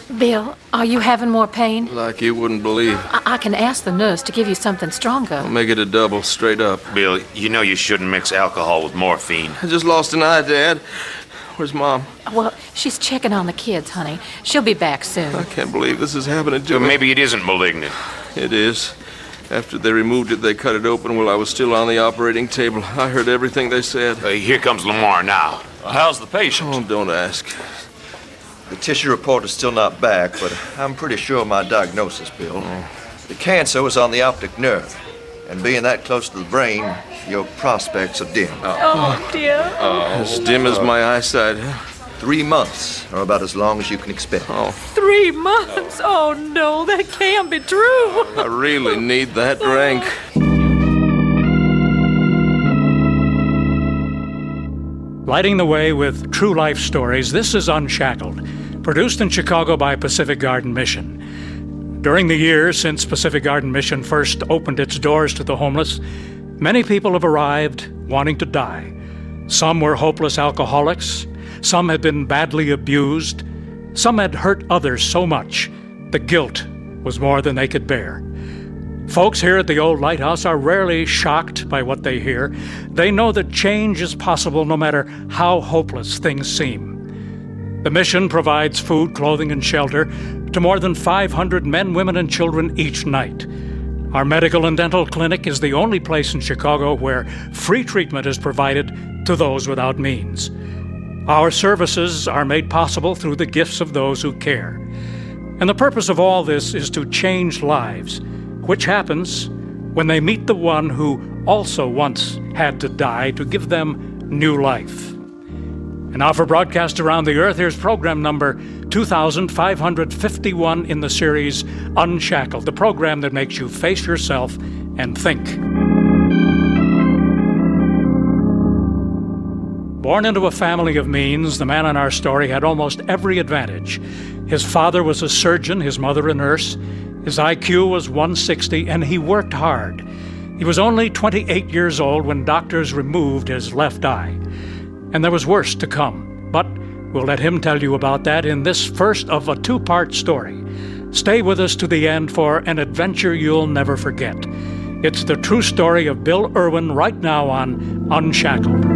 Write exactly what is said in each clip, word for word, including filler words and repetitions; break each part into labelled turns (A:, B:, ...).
A: Bill, are you having more pain?
B: Like you wouldn't believe.
A: I, I can ask the nurse to give you something stronger.
B: I'll make it a double, straight up.
C: Bill, you know you shouldn't mix alcohol with morphine.
B: I just lost an eye, Dad. Where's Mom?
A: Well, she's checking on the kids, honey. She'll be back soon.
B: I can't believe this is happening to
C: Well,
B: me.
C: maybe it isn't malignant.
B: It is. After they removed it, they cut it open while I was still on the operating table. I heard everything they said.
C: Uh, here comes Lamar now.
D: Well, how's the patient?
B: Oh, don't ask.
E: The tissue report is still not back, but I'm pretty sure of my diagnosis, Bill. The cancer was on the optic nerve, and being that close to the brain, your prospects are dim.
A: Oh, dear.
B: As dim as my eyesight.
E: Three months are about as long as you can expect.
B: Oh,
A: Three months? Oh, no, that can't be true.
B: I really need that drink.
F: Lighting the way with true life stories, this is Unshackled, produced in Chicago by Pacific Garden Mission. During the years since Pacific Garden Mission first opened its doors to the homeless, many people have arrived wanting to die. Some were hopeless alcoholics, some had been badly abused, some had hurt others so much the guilt was more than they could bear. Folks here at the Old Lighthouse are rarely shocked by what they hear. They know that change is possible no matter how hopeless things seem. The mission provides food, clothing, and shelter to more than five hundred men, women, and children each night. Our medical and dental clinic is the only place in Chicago where free treatment is provided to those without means. Our services are made possible through the gifts of those who care. And the purpose of all this is to change lives, which happens when they meet the one who also once had to die to give them new life. And now for broadcast around the earth, here's program number two thousand five hundred fifty-one in the series Unshackled, the program that makes you face yourself and think. Born into a family of means, the man in our story had almost every advantage. His father was a surgeon, his mother a nurse. His I Q was one sixty, and he worked hard. He was only twenty-eight years old when doctors removed his left eye. And there was worse to come, but we'll let him tell you about that in this first of a two-part story. Stay with us to the end for an adventure you'll never forget. It's the true story of Bill Irwin right now on Unshackled.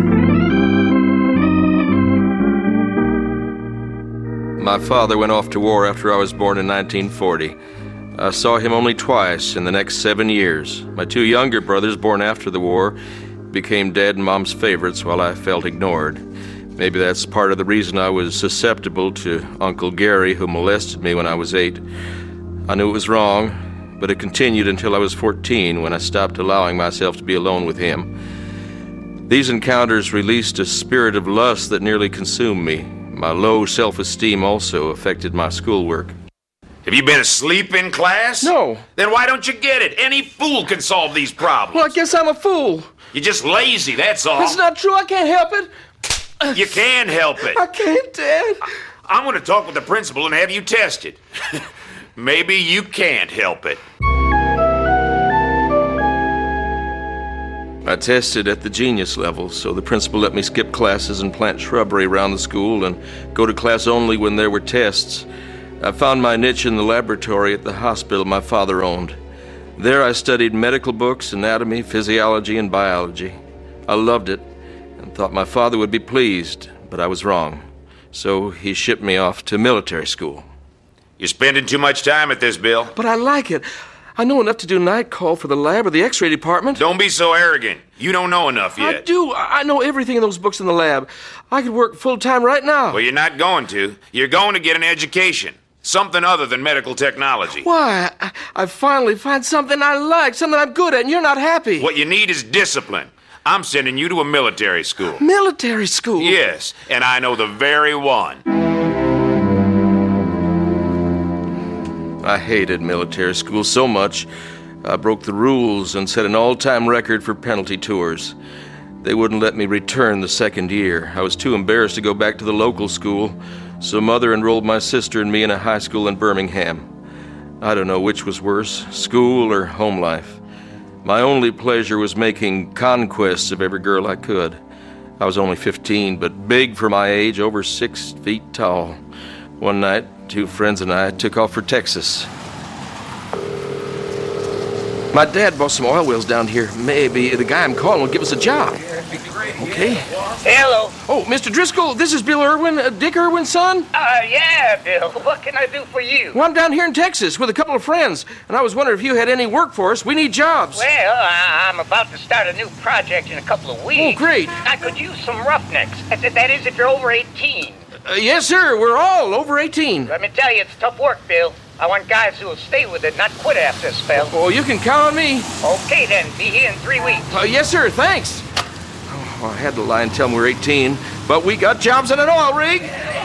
B: My father went off to war after I was born in nineteen forty. I saw him only twice in the next seven years. My two younger brothers, born after the war, became Dad and Mom's favorites while I felt ignored. Maybe that's part of the reason I was susceptible to Uncle Gary, who molested me when I was eight. I knew it was wrong, but it continued until I was fourteen, when I stopped allowing myself to be alone with him. These encounters released a spirit of lust that nearly consumed me. My low self-esteem also affected my schoolwork.
C: Have you been asleep in class?
B: No.
C: Then why don't you get it? Any fool can solve these problems.
B: Well, I guess I'm a fool.
C: You're just lazy, that's all.
B: That's not true. I can't help it.
C: You can help it.
B: I can't, Dad.
C: I'm going to talk with the principal and have you tested. Maybe you can't help it.
B: I tested at the genius level, so the principal let me skip classes and plant shrubbery around the school and go to class only when there were tests. I found my niche in the laboratory at the hospital my father owned. There I studied medical books, anatomy, physiology, and biology. I loved it and thought my father would be pleased, but I was wrong. So he shipped me off to military school.
C: You're spending too much time at this, Bill.
B: But I like it. I know enough to do night call for the lab or the x-ray department.
C: Don't be so arrogant. You don't know enough yet.
B: I do. I know everything in those books in the lab. I could work full-time right now.
C: Well, you're not going to. You're going to get an education. Something other than medical technology.
B: Why? I, I finally find something I like, something I'm good at, and you're not happy.
C: What you need is discipline. I'm sending you to a military school.
B: Military school?
C: Yes, and I know the very one.
B: I hated military school so much, I broke the rules and set an all-time record for penalty tours. They wouldn't let me return the second year. I was too embarrassed to go back to the local school, so Mother enrolled my sister and me in a high school in Birmingham. I don't know which was worse, school or home life. My only pleasure was making conquests of every girl I could. I was only fifteen, but big for my age, over six feet tall. One night, two friends and I took off for Texas. My dad bought some oil wells down here. Maybe the guy I'm calling will give us a job. Okay.
D: Hello.
B: Oh, Mister Driscoll, this is Bill Irwin, uh, Dick Irwin's son.
D: Uh, yeah, Bill. What can I do for you?
B: Well, I'm down here in Texas with a couple of friends, and I was wondering if you had any work for us. We need jobs.
D: Well, I- I'm about to start a new project in a couple of weeks.
B: Oh, great.
D: I could use some roughnecks. That, that is, if you're over eighteen.
B: Uh, yes, sir. We're all over eighteen.
D: Let me tell you, it's tough work, Bill. I want guys who will stay with it, not quit after a spell.
B: Oh, you can count on me.
D: Okay, then. Be here in three weeks.
B: Uh, yes, sir. Thanks. Oh, I had to lie and tell them we were eighteen, but we got jobs in an oil rig.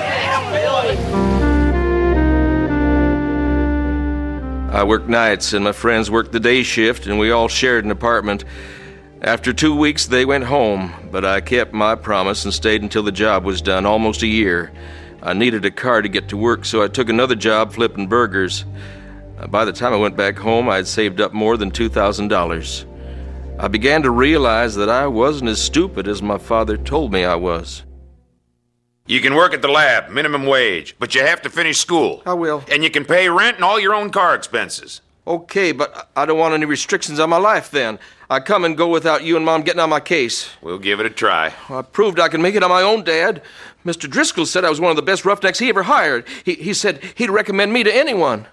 B: I worked nights, and my friends worked the day shift, and we all shared an apartment. After two weeks, they went home, but I kept my promise and stayed until the job was done, almost a year. I needed a car to get to work, so I took another job flipping burgers. Uh, by the time I went back home, I had saved up more than two thousand dollars. I began to realize that I wasn't as stupid as my father told me I was.
C: You can work at the lab, minimum wage, but you have to finish school.
B: I will.
C: And you can pay rent and all your own car expenses.
B: Okay, but I don't want any restrictions on my life then. I come and go without you and Mom getting on my case.
C: We'll give it a try.
B: I proved I can make it on my own, Dad. Mister Driscoll said I was one of the best roughnecks he ever hired. He, he said he'd recommend me to anyone.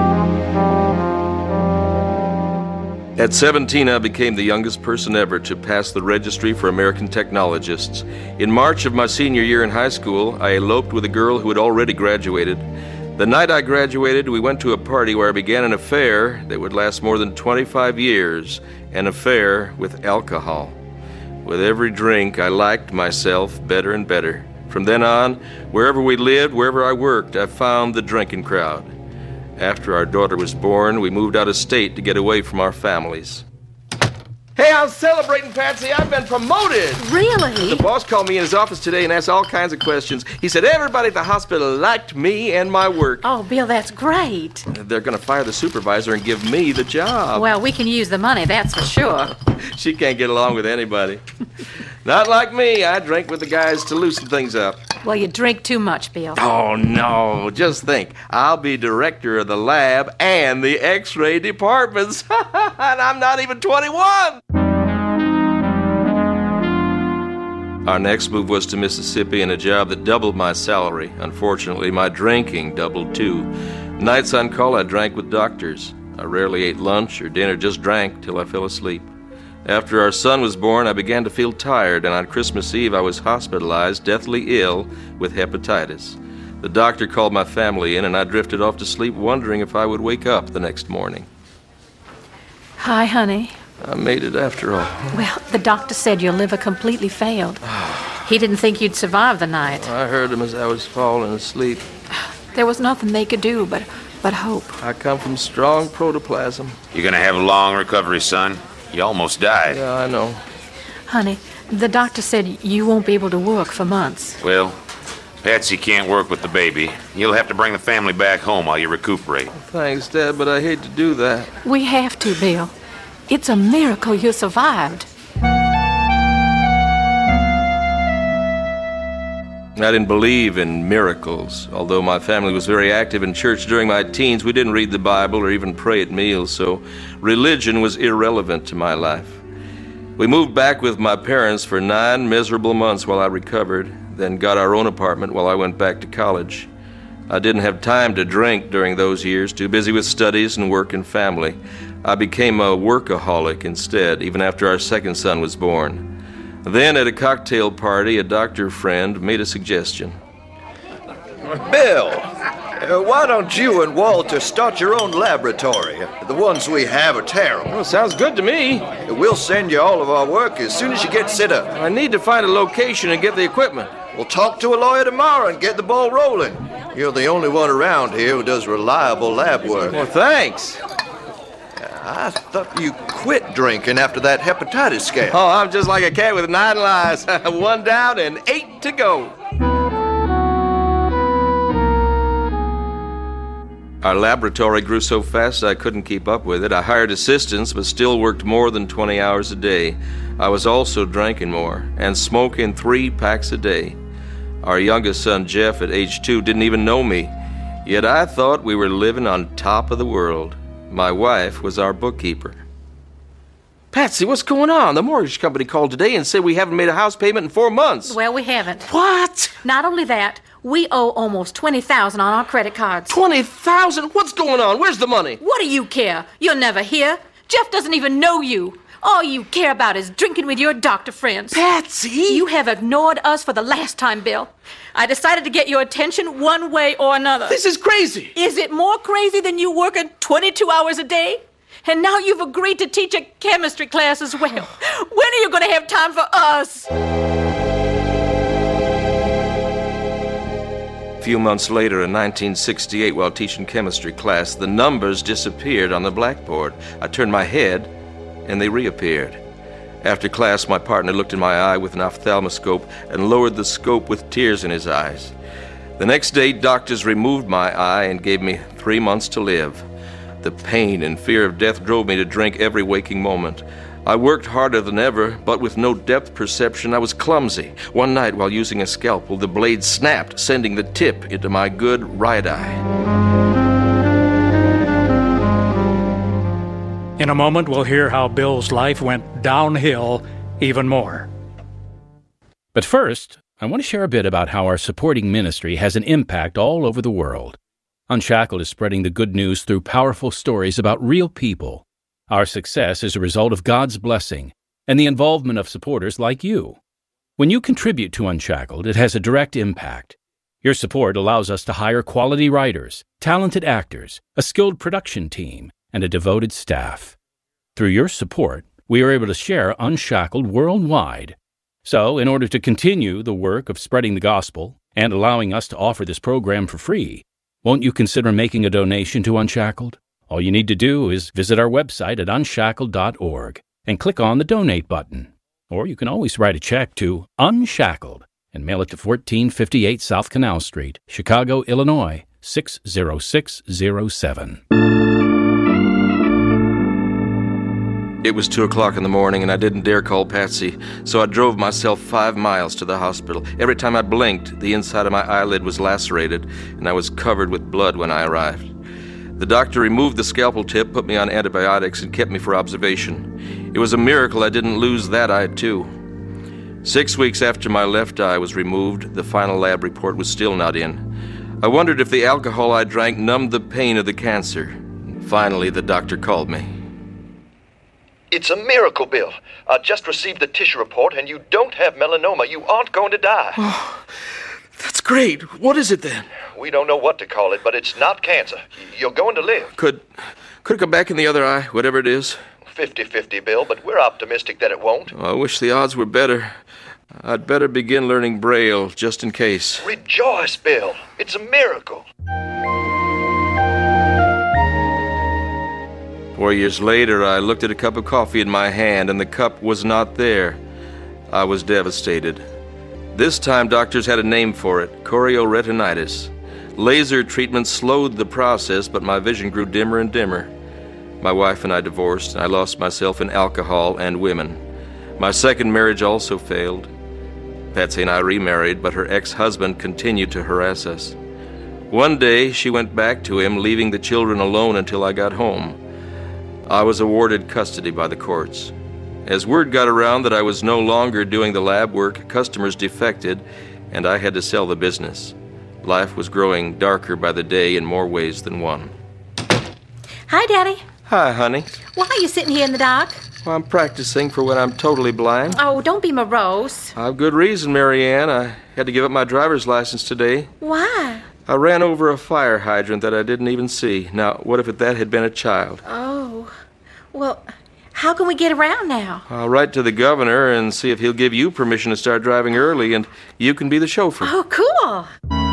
B: At seventeen, I became the youngest person ever to pass the registry for American technologists. In March of my senior year in high school, I eloped with a girl who had already graduated. The night I graduated, we went to a party where I began an affair that would last more than twenty-five years, an affair with alcohol. With every drink, I liked myself better and better. From then on, wherever we lived, wherever I worked, I found the drinking crowd. After our daughter was born, we moved out of state to get away from our families. Hey, I'm celebrating, Patsy. I've been promoted.
A: Really?
B: The boss called me in his office today and asked all kinds of questions. He said everybody at the hospital liked me and my work.
A: Oh, Bill, that's great.
B: They're going to fire the supervisor and give me the job.
A: Well, we can use the money, that's for sure.
B: She can't get along with anybody. Not like me. I drink with the guys to loosen things up.
A: Well, you drink too much, Bill.
B: Oh, no. Just think. I'll be director of the lab and the x-ray departments. And I'm not even twenty-one. Our next move was to Mississippi and a job that doubled my salary. Unfortunately, my drinking doubled too. Nights on call, I drank with doctors. I rarely ate lunch or dinner, just drank till I fell asleep. After our son was born, I began to feel tired, and on Christmas Eve, I was hospitalized, deathly ill, with hepatitis. The doctor called my family in, and I drifted off to sleep, wondering if I would wake up the next morning.
A: Hi, honey.
B: I made it after all.
A: Well, the doctor said your liver completely failed. He didn't think you'd survive the night.
B: I heard him as I was falling asleep.
A: There was nothing they could do but, but hope.
B: I come from strong protoplasm.
C: You're gonna have a long recovery, son. You almost died.
B: Yeah, I know.
A: Honey, the doctor said you won't be able to work for months.
C: Well, Patsy can't work with the baby. You'll have to bring the family back home while you recuperate.
B: Thanks, Dad, but I hate to do that.
A: We have to, Bill. It's a miracle you survived.
B: I didn't believe in miracles. Although my family was very active in church during my teens, we didn't read the Bible or even pray at meals, so religion was irrelevant to my life. We moved back with my parents for nine miserable months while I recovered, then got our own apartment while I went back to college. I didn't have time to drink during those years, too busy with studies and work and family. I became a workaholic instead, even after our second son was born. Then, at a cocktail party, a doctor friend made a suggestion.
E: Bill, uh, why don't you and Walter start your own laboratory? The ones we have are terrible.
B: Well, sounds good to me.
E: We'll send you all of our work as soon as you get set up.
B: I need to find a location and get the equipment.
E: We'll talk to a lawyer tomorrow and get the ball rolling. You're the only one around here who does reliable lab work.
B: Well, thanks.
E: I thought you quit drinking after that hepatitis scare.
B: Oh, I'm just like a cat with nine lives. One down and eight to go. Our laboratory grew so fast I couldn't keep up with it. I hired assistants, but still worked more than twenty hours a day. I was also drinking more and smoking three packs a day. Our youngest son, Jeff, at age two, didn't even know me. Yet I thought we were living on top of the world. My wife was our bookkeeper. Patsy, what's going on? The mortgage company called today and said we haven't made a house payment in four months.
A: Well, we haven't.
B: What?
A: Not only that, we owe almost twenty thousand dollars on our credit cards.
B: twenty thousand dollars? What's going on? Where's the money?
A: What do you care? You're never here. Jeff doesn't even know you. All you care about is drinking with your doctor friends.
B: Patsy!
A: You have ignored us for the last time, Bill. I decided to get your attention one way or another.
B: This is crazy.
A: Is it more crazy than you working twenty-two hours a day? And now you've agreed to teach a chemistry class as well. When are you going to have time for us?
B: A few months later, in nineteen sixty-eight, while teaching chemistry class, the numbers disappeared on the blackboard. I turned my head, and they reappeared. After class, my partner looked in my eye with an ophthalmoscope and lowered the scope with tears in his eyes. The next day, doctors removed my eye and gave me three months to live. The pain and fear of death drove me to drink every waking moment. I worked harder than ever, but with no depth perception, I was clumsy. One night, while using a scalpel, the blade snapped, sending the tip into my good right eye.
F: In a moment, we'll hear how Bill's life went downhill even more.
G: But first, I want to share a bit about how our supporting ministry has an impact all over the world. Unshackled is spreading the good news through powerful stories about real people. Our success is a result of God's blessing and the involvement of supporters like you. When you contribute to Unshackled, it has a direct impact. Your support allows us to hire quality writers, talented actors, a skilled production team, and a devoted staff. Through your support, we are able to share Unshackled worldwide. So, in order to continue the work of spreading the gospel and allowing us to offer this program for free, won't you consider making a donation to Unshackled? All you need to do is visit our website at unshackled dot org and click on the Donate button. Or you can always write a check to Unshackled and mail it to fourteen fifty-eight South Canal Street, Chicago, Illinois, six zero six zero seven.
B: It was two o'clock in the morning, and I didn't dare call Patsy, so I drove myself five miles to the hospital. Every time I blinked, the inside of my eyelid was lacerated, and I was covered with blood when I arrived. The doctor removed the scalpel tip, put me on antibiotics, and kept me for observation. It was a miracle I didn't lose that eye, too. Six weeks after my left eye was removed, the final lab report was still not in. I wondered if the alcohol I drank numbed the pain of the cancer. Finally, the doctor called me.
E: It's a miracle, Bill. I just received the tissue report, and you don't have melanoma. You aren't going to die.
B: Oh, that's great. What is it then?
E: We don't know what to call it, but it's not cancer. You're going to live.
B: Could, could it come back in the other eye, whatever it is?
E: fifty-fifty, Bill, but we're optimistic that it won't.
B: Oh, I wish the odds were better. I'd better begin learning Braille, just in case.
E: Rejoice, Bill. It's a miracle.
B: Four years later, I looked at a cup of coffee in my hand, and the cup was not there. I was devastated. This time, doctors had a name for it, chorioretinitis. Laser treatment slowed the process, but my vision grew dimmer and dimmer. My wife and I divorced, and I lost myself in alcohol and women. My second marriage also failed. Patsy and I remarried, but her ex-husband continued to harass us. One day, she went back to him, leaving the children alone until I got home. I was awarded custody by the courts. As word got around that I was no longer doing the lab work, customers defected, and I had to sell the business. Life was growing darker by the day in more ways than one.
A: Hi, Daddy.
B: Hi, honey.
A: Why are you sitting here in the dark?
B: Well, I'm practicing for when I'm totally blind.
A: Oh, don't be morose.
B: I've good reason, Marianne. I had to give up my driver's license today.
A: Why?
B: I ran over a fire hydrant that I didn't even see. Now, what if that had been a child?
A: Oh, well, how can we get around now?
B: I'll write to the governor and see if he'll give you permission to start driving early, and you can be the chauffeur.
A: Oh, cool.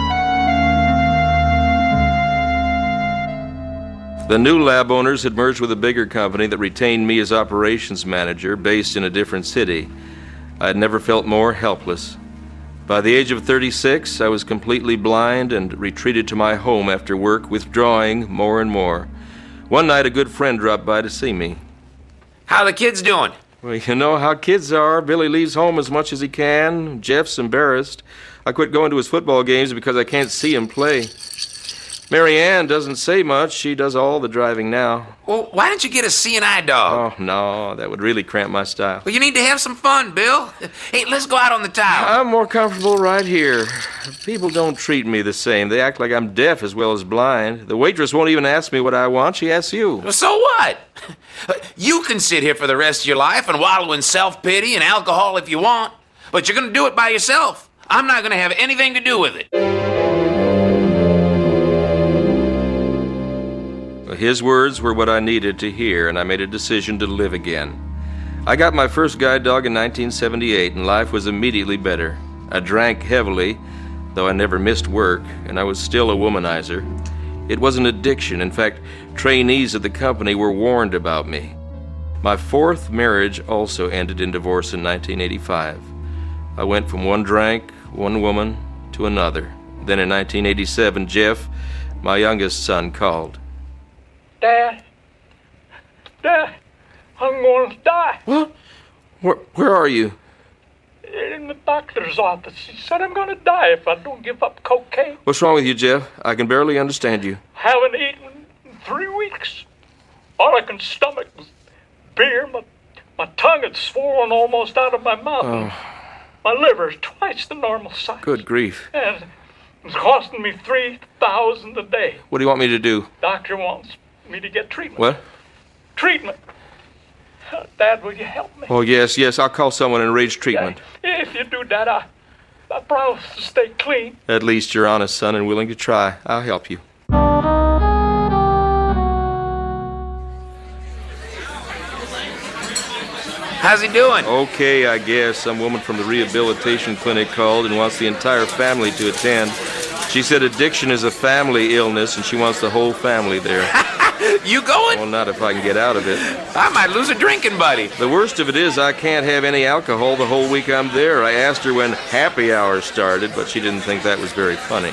B: The new lab owners had merged with a bigger company that retained me as operations manager, based in a different city. I had never felt more helpless. By the age of thirty-six, I was completely blind and retreated to my home after work, withdrawing more and more. One night, a good friend dropped by to see me.
C: How the kids doing?
B: Well, you know how kids are. Billy leaves home as much as he can. Jeff's embarrassed. I quit going to his football games because I can't see him play. Mary Ann doesn't say much. She does all the driving now.
H: Well, why don't you get a seeing eye dog?
B: Oh, no, that would really cramp my style.
H: Well, you need to have some fun, Bill. Hey, let's go out on the tower.
B: I'm more comfortable right here. People don't treat me the same. They act like I'm deaf as well as blind. The waitress won't even ask me what I want. She asks you.
H: Well, so what? You can sit here for the rest of your life and wallow in self-pity and alcohol if you want, but you're going to do it by yourself. I'm not going to have anything to do with it.
B: His words were what I needed to hear, and I made a decision to live again. I got my first guide dog in nineteen seventy-eight, and life was immediately better. I drank heavily, though I never missed work, and I was still a womanizer. It was an addiction. In fact, trainees at the company were warned about me. My fourth marriage also ended in divorce in nineteen eighty-five. I went from one drank, one woman, to another. Then in nineteen eighty-seven, Jeff, my youngest son, called.
F: Dad, Dad, I'm going to die.
B: What? Where, where are you?
F: In the doctor's office. He said I'm going to die if I don't give up cocaine.
B: What's wrong with you, Jeff? I can barely understand you.
F: Haven't eaten in three weeks. All I can stomach was beer. My, my tongue had swollen almost out of my mouth.
B: Oh.
F: My liver is twice the normal size.
B: Good grief.
F: And it's costing me three thousand dollars a day.
B: What do you want me to do?
F: Doctor wants me to get treatment.
B: What?
F: Treatment. Uh, Dad, will you help me?
B: Oh, yes, yes. I'll call someone and arrange treatment.
F: Yeah, if you do that, I, I promise to stay clean.
B: At least you're honest, son, and willing to try. I'll help you.
H: How's he doing?
B: Okay, I guess. Some woman from the rehabilitation clinic called and wants the entire family to attend. She said addiction is a family illness, and she wants the whole family there.
H: You going?
B: Well, not if I can get out of it.
H: I might lose a drinking buddy.
B: The worst of it is I can't have any alcohol the whole week I'm there. I asked her when happy hour started, but she didn't think that was very funny.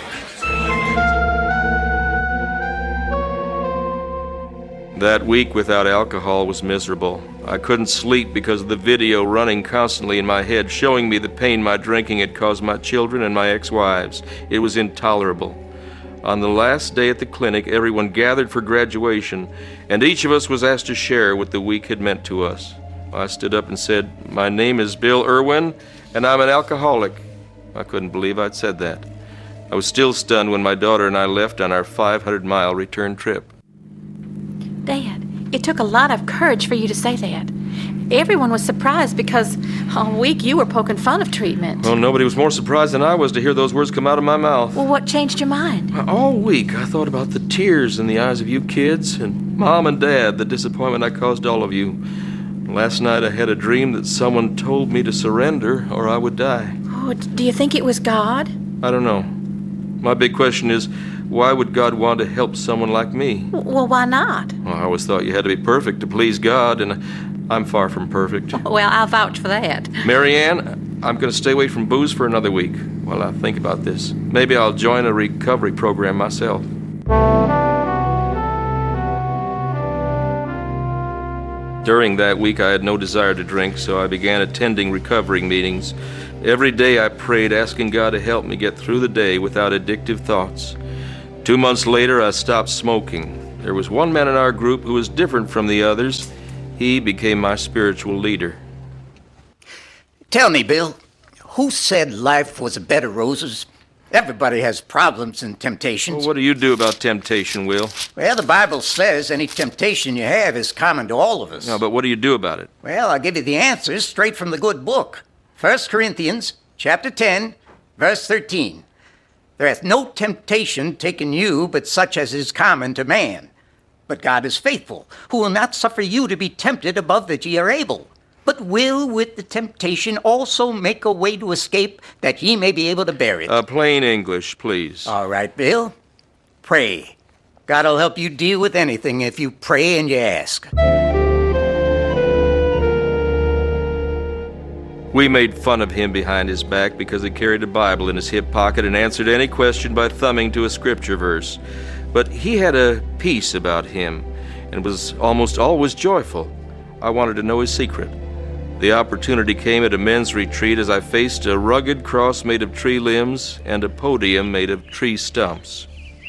B: That week without alcohol was miserable. I couldn't sleep because of the video running constantly in my head, showing me the pain my drinking had caused my children and my ex-wives. It was intolerable. On the last day at the clinic, everyone gathered for graduation, and each of us was asked to share what the week had meant to us. I stood up and said, "My name is Bill Irwin, and I'm an alcoholic." I couldn't believe I'd said that. I was still stunned when my daughter and I left on our five hundred mile return trip.
A: Dad, it took a lot of courage for you to say that. Everyone was surprised because all week you were poking fun of treatment.
B: Well, nobody was more surprised than I was to hear those words come out of my mouth.
A: Well, what changed your mind?
B: All week I thought about the tears in the eyes of you kids, and Mom and Dad, the disappointment I caused all of you. Last night I had a dream that someone told me to surrender or I would die.
A: Oh, do you think it was God?
B: I don't know. My big question is, why would God want to help someone like me?
A: Well, why not?
B: Well, I always thought you had to be perfect to please God, and I'm far from perfect.
A: Well, I'll vouch for that.
B: Mary Ann, I'm going to stay away from booze for another week while I think about this. Maybe I'll join a recovery program myself. During that week, I had no desire to drink, so I began attending recovery meetings. Every day I prayed, asking God to help me get through the day without addictive thoughts. Two months later, I stopped smoking. There was one man in our group who was different from the others. He became my spiritual leader.
I: Tell me, Bill, who said life was a bed of roses? Everybody has problems and temptations.
B: Well, what do you do about temptation, Will?
I: Well, the Bible says any temptation you have is common to all of us.
B: No, but what do you do about it?
I: Well, I'll give you the answers straight from the good book. First Corinthians chapter ten, verse thirteen. There hath no temptation taken you but such as is common to man. But God is faithful, who will not suffer you to be tempted above that ye are able, but will with the temptation also make a way to escape, that ye may be able to bear it.
B: Uh, plain English, please.
I: All right, Bill. Pray. God will help you deal with anything if you pray and you ask.
B: We made fun of him behind his back because he carried a Bible in his hip pocket and answered any question by thumbing to a scripture verse. But he had a peace about him and was almost always joyful. I wanted to know his secret. The opportunity came at a men's retreat as I faced a rugged cross made of tree limbs and a podium made of tree stumps.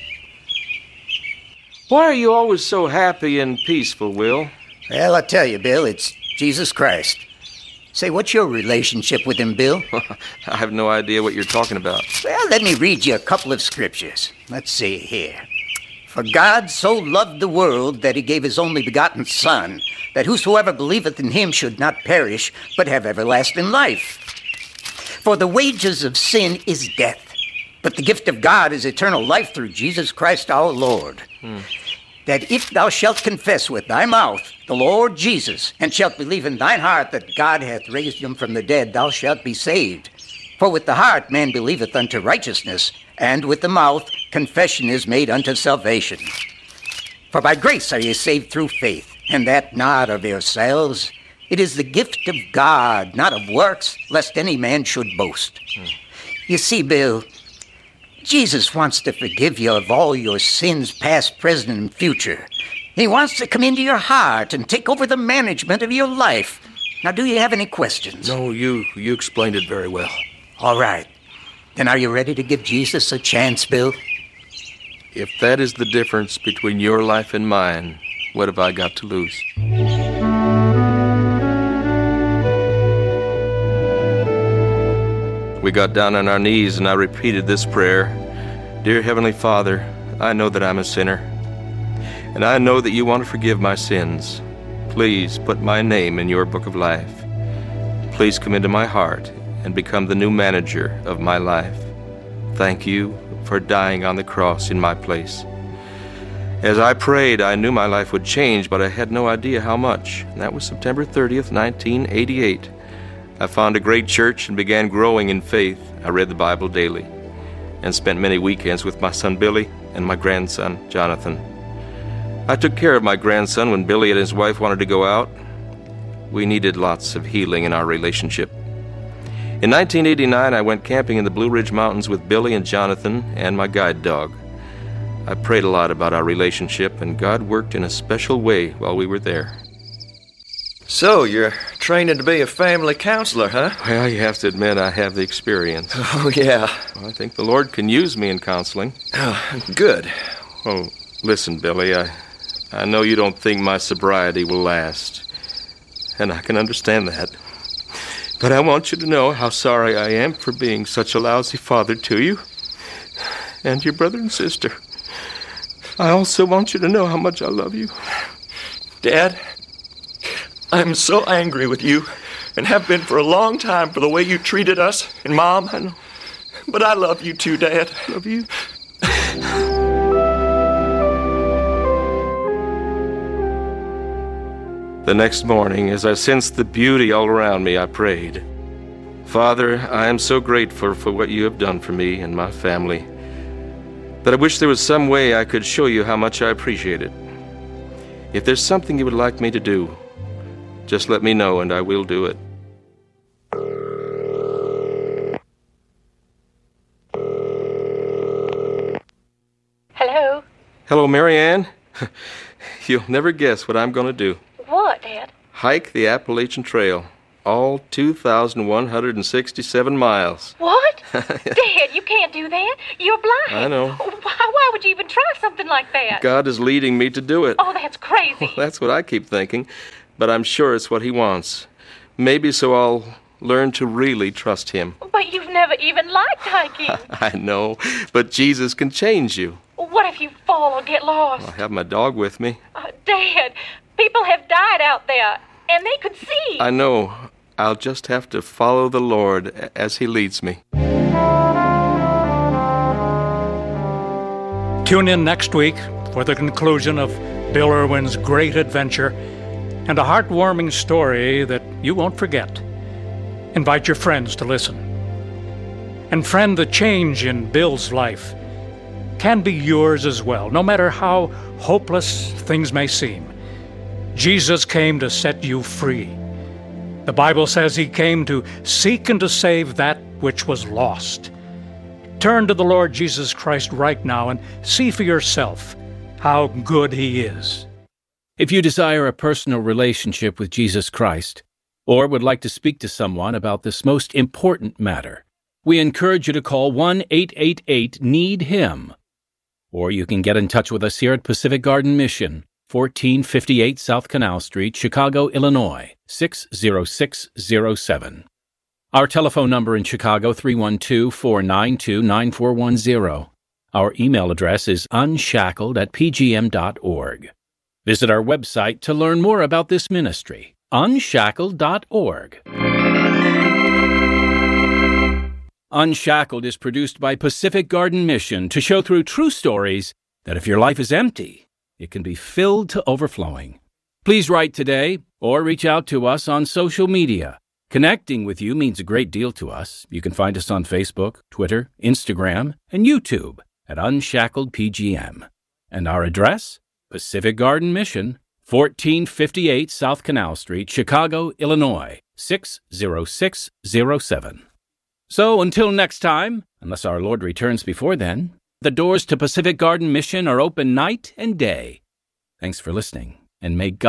B: Why are you always so happy and peaceful, Will?
I: Well, I tell you, Bill, it's Jesus Christ. Say, what's your relationship with him, Bill?
B: I have no idea what you're talking about.
I: Well, let me read you a couple of scriptures. Let's see here. For God so loved the world that he gave his only begotten Son, that whosoever believeth in him should not perish, but have everlasting life. For the wages of sin is death, but the gift of God is eternal life through Jesus Christ our Lord. Hmm. That if thou shalt confess with thy mouth the Lord Jesus, and shalt believe in thine heart that God hath raised him from the dead, thou shalt be saved. For with the heart man believeth unto righteousness, and with the mouth confession is made unto salvation. For by grace are ye saved through faith, and that not of yourselves. It is the gift of God, not of works, lest any man should boast. Hmm. You see, Bill, Jesus wants to forgive you of all your sins, past, present, and future. He wants to come into your heart and take over the management of your life. Now, do you have any questions?
B: No, you, you explained it very well.
I: All right. Then are you ready to give Jesus a chance, Bill?
B: If that is the difference between your life and mine, what have I got to lose? We got down on our knees and I repeated this prayer. Dear Heavenly Father, I know that I'm a sinner, and I know that you want to forgive my sins. Please put my name in your book of life. Please come into my heart and become the new manager of my life. Thank you for dying on the cross in my place. As I prayed, I knew my life would change, but I had no idea how much. And that was September thirtieth, nineteen eighty-eight. I found a great church and began growing in faith. I read the Bible daily and spent many weekends with my son Billy and my grandson Jonathan. I took care of my grandson when Billy and his wife wanted to go out. We needed lots of healing in our relationship. In nineteen eighty-nine, I went camping in the Blue Ridge Mountains with Billy and Jonathan and my guide dog. I prayed a lot about our relationship, and God worked in a special way while we were there.
E: So, you're training to be a family counselor, huh?
B: Well, you have to admit I have the experience.
E: Oh, yeah.
B: Well, I think the Lord can use me in counseling.
E: Oh, good.
B: Oh, listen, Billy, I, I know you don't think my sobriety will last, and I can understand that. But I want you to know how sorry I am for being such a lousy father to you and your brother and sister. I also want you to know how much I love you.
J: Dad, I'm so angry with you, and have been for a long time, for the way you treated us and Mom.
B: I know.
J: But I love you too, Dad.
B: I love you. The next morning, as I sensed the beauty all around me, I prayed. Father, I am so grateful for what you have done for me and my family, that I wish there was some way I could show you how much I appreciate it. If there's something you would like me to do, just let me know and I will do it.
A: Hello?
B: Hello, Marianne. You'll never guess what I'm going to do.
A: What, Dad?
B: Hike the Appalachian Trail. All two thousand one hundred sixty-seven miles.
A: What? Dad, you can't do that. You're blind.
B: I know.
A: Why, why would you even try something like that?
B: God is leading me to do it.
A: Oh, that's crazy.
B: Well, that's what I keep thinking, but I'm sure it's what he wants. Maybe so I'll learn to really trust him.
A: But you've never even liked hiking.
B: I know, but Jesus can change you.
A: What if you fall or get lost?
B: I have my dog with me.
A: Uh, Dad, people have died out there, and they could see.
B: I know. I'll just have to follow the Lord as he leads me.
F: Tune in next week for the conclusion of Bill Irwin's great adventure and a heartwarming story that you won't forget. Invite your friends to listen. And friend, the change in Bill's life can be yours as well, no matter how hopeless things may seem. Jesus came to set you free. The Bible says he came to seek and to save that which was lost. Turn to the Lord Jesus Christ right now and see for yourself how good he is.
G: If you desire a personal relationship with Jesus Christ, or would like to speak to someone about this most important matter, we encourage you to call one eight eight eight need him. Or you can get in touch with us here at Pacific Garden Mission, fourteen fifty-eight South Canal Street, Chicago, Illinois, six zero six zero seven. Our telephone number in Chicago, three one two, four nine two, nine four one zero. Our email address is unshackled at p g m dot org. Visit our website to learn more about this ministry, unshackled dot org. Unshackled is produced by Pacific Garden Mission to show through true stories that if your life is empty, it can be filled to overflowing. Please write today or reach out to us on social media. Connecting with you means a great deal to us. You can find us on Facebook, Twitter, Instagram, and YouTube at Unshackled P G M. And our address? Pacific Garden Mission, fourteen fifty-eight South Canal Street, Chicago, Illinois, six zero six zero seven. So until next time, unless our Lord returns before then, the doors to Pacific Garden Mission are open night and day. Thanks for listening, and may God